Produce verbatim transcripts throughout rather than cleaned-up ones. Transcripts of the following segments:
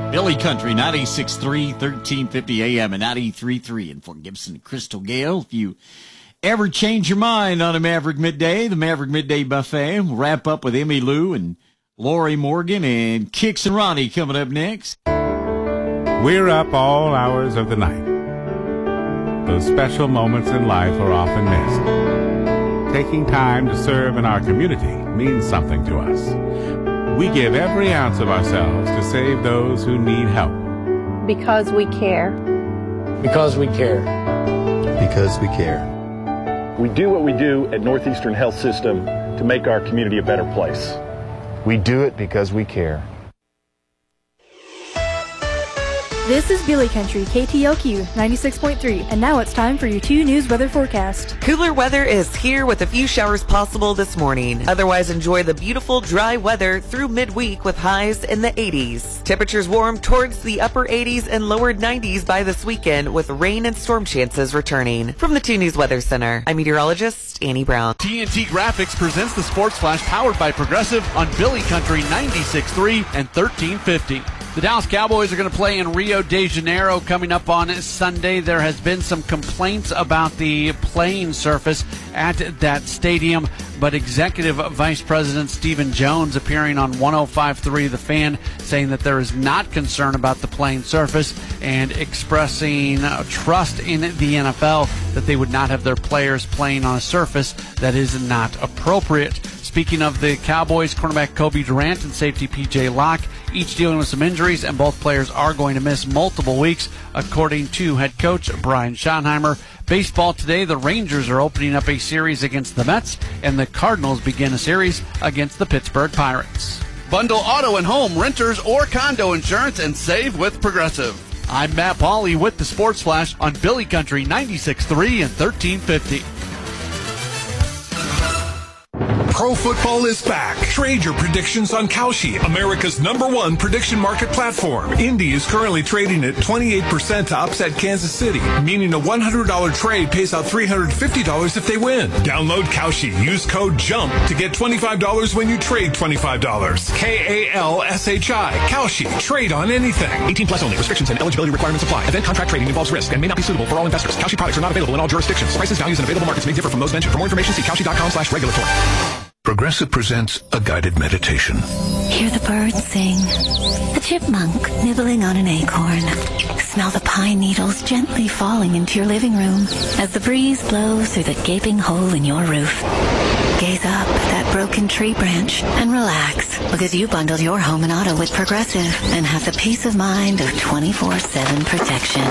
Billy Country, ninety-six point three, thirteen fifty A M and ninety-three point three in Fort Gibson and Crystal Gale. If you ever change your mind on a Maverick Midday, the Maverick Midday Buffet will wrap up with Emmy Lou and Lori Morgan and Kix and Ronnie coming up next. We're up all hours of the night. Those special moments in life are often missed. Taking time to serve in our community means something to us. We give every ounce of ourselves to save those who need help. Because we care. Because we care. Because we care. We do what we do at Northeastern Health System to make our community a better place. We do it because we care. This is Billy Country, K T L Q ninety-six point three, and now it's time for your two News weather forecast. Cooler weather is here with a few showers possible this morning. Otherwise, enjoy the beautiful dry weather through midweek with highs in the eighties. Temperatures warm towards the upper eighties and lower nineties by this weekend with rain and storm chances returning. From the two News Weather Center, I'm meteorologist Annie Brown. T N T Graphics presents the Sports Flash powered by Progressive on Billy Country ninety-six point three and thirteen fifty. The Dallas Cowboys are going to play in Rio de Janeiro coming up on Sunday. There has been some complaints about the playing surface at that stadium, but Executive Vice President Stephen Jones appearing on one oh five point three The Fan saying that there is not concern about the playing surface and expressing trust in the N F L that they would not have their players playing on a surface that is not appropriate. Speaking of the Cowboys, cornerback Kobe Durant and safety P J Locke, each dealing with some injuries, and both players are going to miss multiple weeks, according to head coach Brian Schottenheimer. Baseball today, the Rangers are opening up a series against the Mets, and the Cardinals begin a series against the Pittsburgh Pirates. Bundle auto and home, renters, or condo insurance and save with Progressive. I'm Matt Pauley with the Sports Flash on Billy Country ninety-six point three and thirteen fifty. Pro football is back. Trade your predictions on Kalshi, America's number one prediction market platform. Indy is currently trading at twenty-eight percent to upset Kansas City, meaning a one hundred dollars trade pays out three hundred fifty dollars if they win. Download Kalshi. Use code JUMP to get twenty-five dollars when you trade twenty-five dollars. K A L S H I. Kalshi. Trade on anything. eighteen plus only. Restrictions and eligibility requirements apply. Event contract trading involves risk and may not be suitable for all investors. Kalshi products are not available in all jurisdictions. Prices, values, and available markets may differ from those mentioned. For more information, see Kalshi.com slash regulatory. Progressive presents a guided meditation. Hear the birds sing, the chipmunk nibbling on an acorn. Smell the pine needles gently falling into your living room as the breeze blows through the gaping hole in your roof. Gaze up at that broken tree branch and relax, because you bundled your home and auto with Progressive and have the peace of mind of twenty-four seven protection.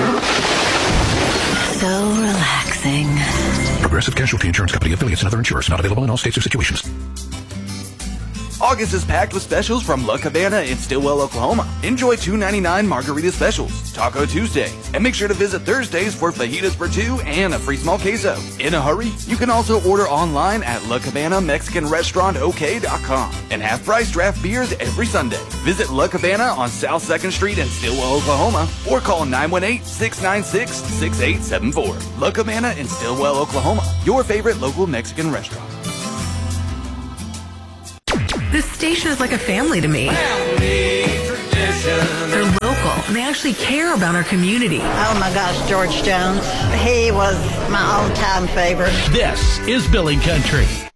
So relaxing. Progressive Casualty Insurance Company, affiliates, and other insurers. Not available in all states or situations. August is packed with specials from La Cabana in Stillwell, Oklahoma. Enjoy two ninety-nine margarita specials, Taco Tuesday, and make sure to visit Thursdays for fajitas for two and a free small queso. In a hurry? You can also order online at La Cabana Mexican Restaurant O K dot com and have price draft beers every Sunday. Visit La Cabana on South second Street in Stillwell, Oklahoma, or call nine one eight, six nine six, six eight seven four. La Cabana in Stillwell, Oklahoma, your favorite local Mexican restaurant. This station is like a family to me. Family tradition. They're local. They actually care about our community. Oh my gosh, George Jones. He was my all-time favorite. This is Billy Country.